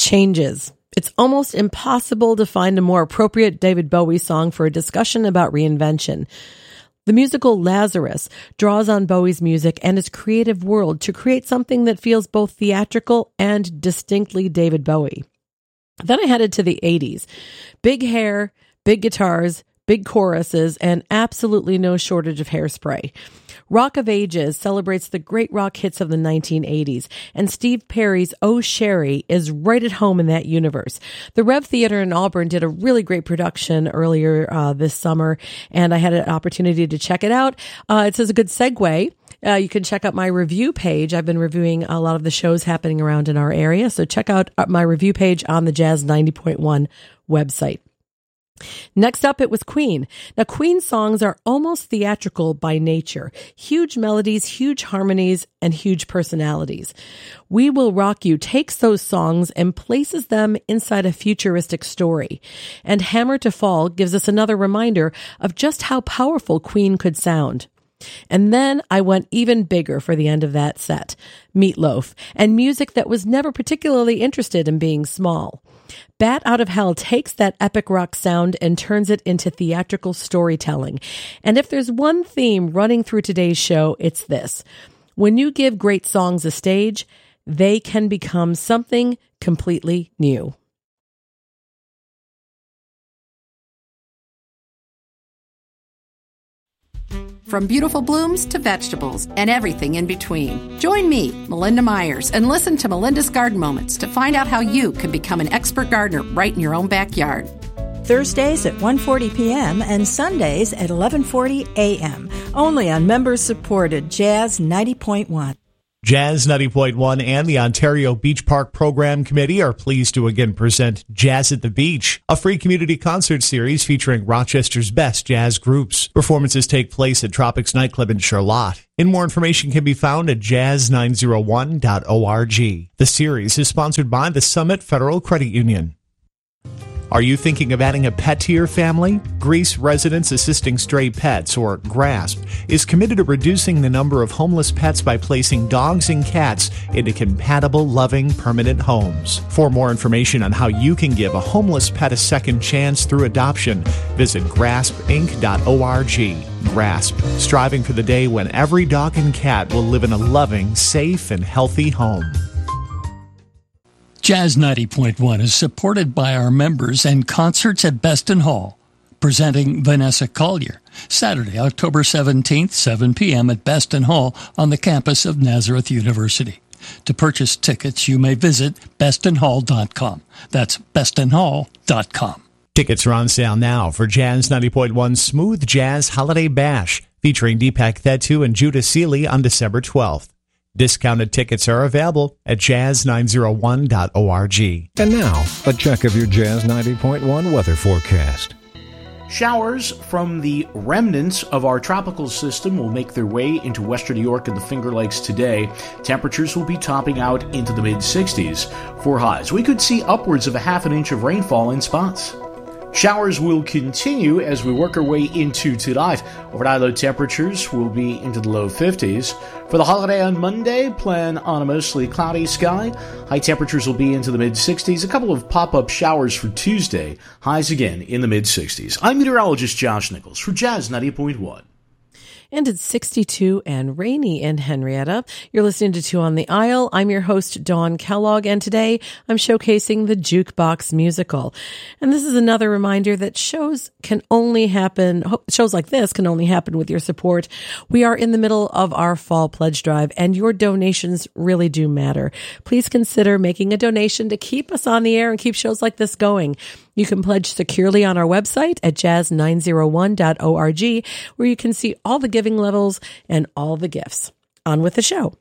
Changes. It's almost impossible to find a more appropriate David Bowie song for a discussion about reinvention. The musical Lazarus draws on Bowie's music and his creative world to create something that feels both theatrical and distinctly David Bowie. Then I headed to the 80s. Big hair, big guitars, big choruses, and absolutely no shortage of hairspray. Rock of Ages celebrates the great rock hits of the 1980s, and Steve Perry's Oh Sherry is right at home in that universe. The Rev Theater in Auburn did a really great production earlier this summer, and I had an opportunity to check it out. It's a good segue. You can check out my review page. I've been reviewing a lot of the shows happening around in our area, so check out my review page on the Jazz 90.1 website. Next up, it was Queen. Now, Queen songs are almost theatrical by nature. Huge melodies, huge harmonies, and huge personalities. We Will Rock You takes those songs and places them inside a futuristic story. And Hammer to Fall gives us another reminder of just how powerful Queen could sound. And then I went even bigger for the end of that set. Meatloaf, and music that was never particularly interested in being small. Bat Out of Hell takes that epic rock sound and turns it into theatrical storytelling. And if there's one theme running through today's show, it's this. When you give great songs a stage, they can become something completely new. From beautiful blooms to vegetables and everything in between. Join me, Melinda Myers, and listen to Melinda's Garden Moments to find out how you can become an expert gardener right in your own backyard. Thursdays at 1:40 p.m. and Sundays at 11:40 a.m. Only on members-supported Jazz 90.1. Jazz 90.1 and the Ontario Beach Park Program Committee are pleased to again present Jazz at the Beach, a free community concert series featuring Rochester's best jazz groups. Performances take place at Tropics Nightclub in Charlotte. And more information can be found at jazz901.org. The series is sponsored by the Summit Federal Credit Union. Are you thinking of adding a pet to your family? Greece Residents Assisting Stray Pets, or GRASP, is committed to reducing the number of homeless pets by placing dogs and cats into compatible, loving, permanent homes. For more information on how you can give a homeless pet a second chance through adoption, visit graspinc.org. GRASP, striving for the day when every dog and cat will live in a loving, safe, and healthy home. Jazz 90.1 is supported by our members and concerts at Beston Hall, presenting Vanessa Collier, Saturday, October 17th, 7 p.m. at Beston Hall on the campus of Nazareth University. To purchase tickets, you may visit bestonhall.com. That's bestonhall.com. Tickets are on sale now for Jazz 90.1 Smooth Jazz Holiday Bash, featuring Deepak Thettu and Judah Seeley on December 12th. Discounted tickets are available at jazz901.org. And now, a check of your Jazz 90.1 weather forecast. Showers from the remnants of our tropical system will make their way into western New York and the Finger Lakes today. Temperatures will be topping out into the mid-60s for highs. We could see upwards of a half an inch of rainfall in spots. Showers will continue as we work our way into tonight. Overnight low temperatures will be into the low 50s. For the holiday on Monday, plan on a mostly cloudy sky. High temperatures will be into the mid-60s. A couple of pop-up showers for Tuesday. Highs again in the mid-60s. I'm meteorologist Josh Nichols for Jazz 90.1. And it's 62 and rainy in Henrietta. You're listening to Two on the Aisle. I'm your host, Dawn Kellogg, and today I'm showcasing the Jukebox Musical. And this is another reminder that shows like this can only happen with your support. We are in the middle of our fall pledge drive, and your donations really do matter. Please consider making a donation to keep us on the air and keep shows like this going. You can pledge securely on our website at jazz901.org, where you can see all the giving levels and all the gifts. On with the show.